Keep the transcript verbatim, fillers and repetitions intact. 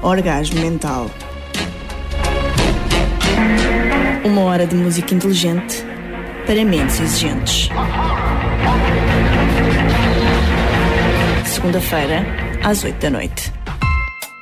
Orgasmo Mental. Uma hora de música inteligente para mentes exigentes. Segunda-feira, às oito da noite.